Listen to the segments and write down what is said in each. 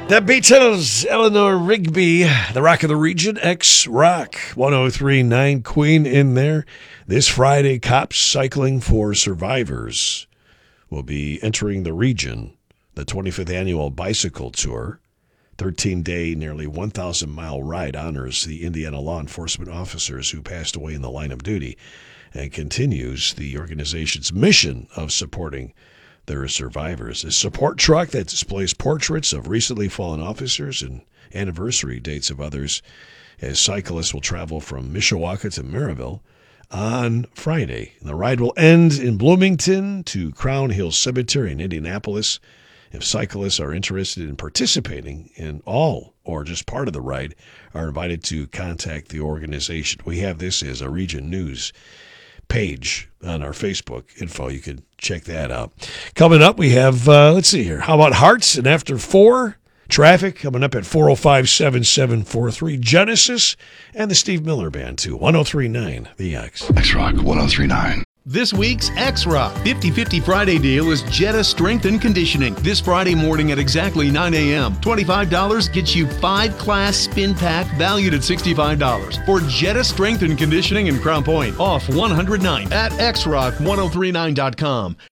The Beatles, Eleanor Rigby, the Rock of the Region, X-Rock, 103.9 Queen in there. This Friday, Cops Cycling for Survivors will be entering the region, the 25th Annual Bicycle Tour. 13-day, nearly 1,000-mile ride honors the Indiana law enforcement officers who passed away in the line of duty and continues the organization's mission of supporting their survivors. A support truck that displays portraits of recently fallen officers and anniversary dates of others as cyclists will travel from Mishawaka to Maryville on Friday. And the ride will end in Bloomington to Crown Hill Cemetery in Indianapolis. If cyclists are interested in participating in all or just part of the ride, are invited to contact the organization. We have this as a Region News page on our Facebook info. You can check that out. Coming up, we have, let's see here. How about Hearts? And after 4, traffic coming up at 405-7743. Genesis and the Steve Miller Band, too. 103.9 The X. X-Rock 103.9. This week's X-Rock 50/50 Friday deal is Jetta Strength and Conditioning. This Friday morning at exactly 9 a.m. $25 gets you 5-class spin pack valued at $65. For Jetta Strength and Conditioning in Crown Point, off 109 at xrock1039.com.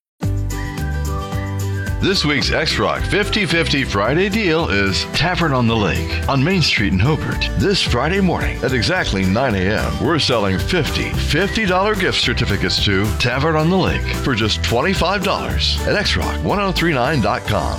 This week's X-Rock 50/50 Friday deal is Tavern on the Lake on Main Street in Hobart. This Friday morning at exactly 9 a.m., we're selling $50 gift certificates to Tavern on the Lake for just $25 at xrock1039.com.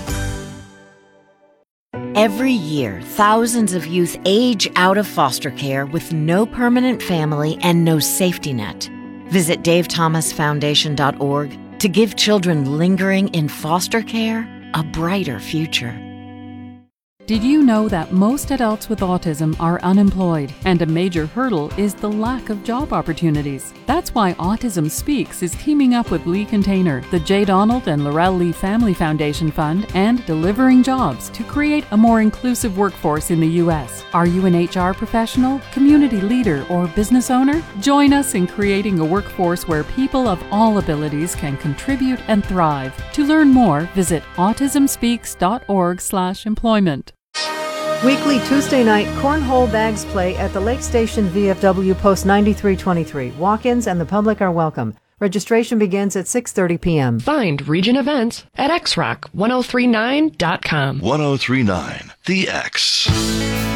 Every year, thousands of youth age out of foster care with no permanent family and no safety net. Visit davethomasfoundation.org to give children lingering in foster care a brighter future. Did you know that most adults with autism are unemployed, and a major hurdle is the lack of job opportunities? That's why Autism Speaks is teaming up with Lee Container, the J. Donald and Laurel Lee Family Foundation Fund, and Delivering Jobs to create a more inclusive workforce in the U.S. Are you an HR professional, community leader, or business owner? Join us in creating a workforce where people of all abilities can contribute and thrive. To learn more, visit autismspeaks.org/employment. Weekly Tuesday night cornhole bags play at the Lake Station VFW Post 9323. Walk-ins and the public are welcome. Registration begins at 6:30 p.m. Find Region Events at xrock1039.com. 103.9 The X.